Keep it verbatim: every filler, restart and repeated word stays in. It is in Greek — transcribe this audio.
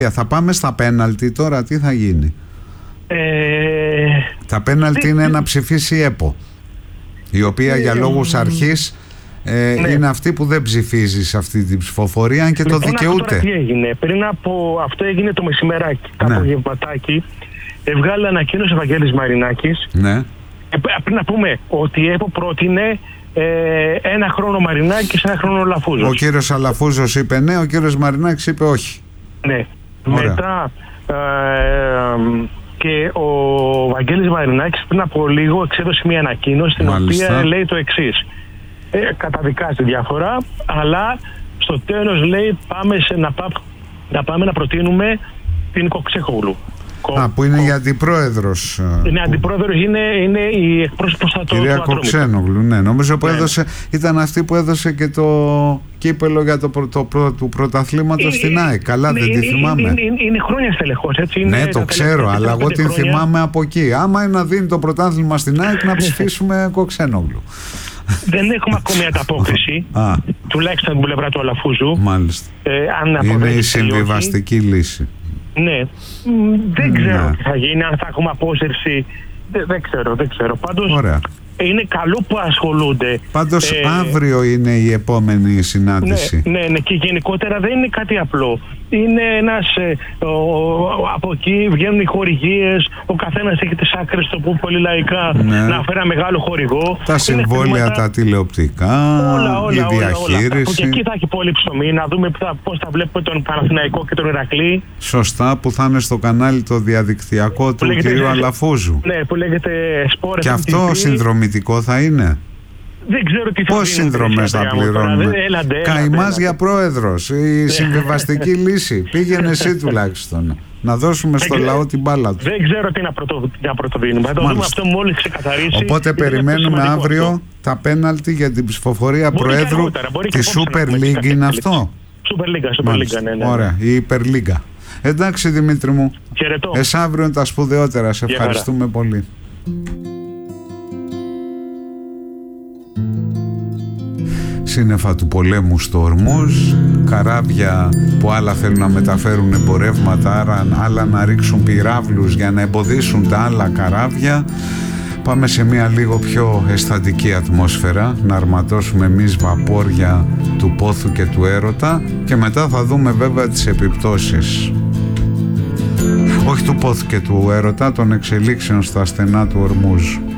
Θα πάμε στα πέναλτι τώρα, τι θα γίνει? Ε... Τα πέναλτι είναι να ψηφίσει η ΕΠΟ, η οποία για λόγους αρχής ε, ναι. είναι αυτή που δεν ψηφίζει σε αυτή την ψηφοφορία, αν και λοιπόν, το δικαιούται. Τώρα τι έγινε? Πριν από αυτό έγινε το μεσημεράκι, το ναι. απογευματάκι, έβγαλε ανακοίνωση ο Βαγγέλης Μαρινάκης. Ναι. Ε, πριν να πούμε ότι η ΕΠΟ πρότεινε ε, ένα χρόνο Μαρινάκης, ένα χρόνο Αλαφούζος. Ο κύριος Αλαφούζος είπε ναι, ο κύριος Μαρινάκης είπε όχι. Ναι. Ωραία. Μετά ε, ε, και ο Βαγγέλης Μαρινάκης πριν από λίγο εξέδωσε μια ανακοίνωση στην Μάλιστα. οποία λέει το εξής. Ε, καταδικάζει τη διαφορά, αλλά στο τέλος λέει πάμε σε, να, πά, να πάμε να προτείνουμε την Κοξέχογλου. Α, που είναι η αντιπρόεδρος. Είναι που... αντιπρόεδρος, είναι, είναι η εκπρόσωπος του Κυρία Κοξένογλου, ναι. Νομίζω που ναι. έδωσε, ήταν αυτή που έδωσε και το κύπελο για το, προ, το προ, του πρωταθλήματος στην ΑΕΚ. Καλά, είναι, δεν τη θυμάμαι. Είναι, είναι, είναι χρόνια στελεχός, έτσι. Είναι ναι, το ξέρω, αλλά εγώ την χρόνια... θυμάμαι από εκεί. Άμα είναι να δίνει το πρωτάθλημα στην ΑΕΚ, να ψηφίσουμε Κοξένογλου. Δεν έχουμε ακόμη ανταπόκριση, τουλάχιστον από την πλευρά του Αλαφούζου. Μάλιστα. Ε, αν είναι η συμβιβαστική λύση. Ναι, δεν ξέρω ναι. τι θα γίνει, αν θα έχουμε απόσυρση, δεν, δεν ξέρω, δεν ξέρω. Πάντως Ωραία. είναι καλό που ασχολούνται. Πάντως ε, αύριο είναι η επόμενη συνάντηση. Ναι, ναι, ναι, και γενικότερα δεν είναι κάτι απλό. Είναι ένας, ε, ο, από εκεί βγαίνουν οι χορηγίες, ο καθένας έχει τις άκρες του που πολύ λαϊκά ναι. να φέρει ένα μεγάλο χορηγό. Τα συμβόλαια, χρήματα, τα τηλεοπτικά, όλα, όλα, η διαχείριση. Όλα, όλα. Και εκεί θα έχει πολύ ψωμί, να δούμε θα, πώς θα βλέπουμε τον Παναθηναϊκό και τον Ηρακλή. Σωστά, που θα είναι στο κανάλι το διαδικτυακό του κ. Αλαφούζου. Ναι, που λέγεται Sport. Και αυτό συνδρομητικό θα είναι. Δεν ξέρω τι θα Πώς συνδρομές θα πληρώνουμε? Καημάς για πρόεδρος, η συμβιβαστική λύση. Πήγαινε εσύ τουλάχιστον να δώσουμε στο λαό την μπάλα του. Δεν ξέρω τι να, πρωτο, να πρωτοδίνουμε. Θα το δούμε αυτό μόλις ξεκαθαρίσει. Οπότε περιμένουμε αύριο αυτό. Τα πέναλτι για την ψηφοφορία μπορεί προέδρου της Super League. Είναι αυτό? Super League, Super League, ναι, ναι. Ωραία, η Υπερλίγκα. Εντάξει Δημήτρη μου, χαιρετώ. Εσάβριο είναι τα σπουδαιότερα. Σε ευχαριστούμε πολύ. Σύννεφα του πολέμου στο Ορμούζ, καράβια που άλλα θέλουν να μεταφέρουν εμπορεύματα, άλλα να ρίξουν πυράβλους για να εμποδίσουν τα άλλα καράβια. Πάμε σε μια λίγο πιο αισθαντική ατμόσφαιρα, να αρματώσουμε εμείς βαπόρια του πόθου και του έρωτα και μετά θα δούμε βέβαια τις επιπτώσεις. Όχι του πόθου και του έρωτα, των εξελίξεων στα στενά του Ορμούζ.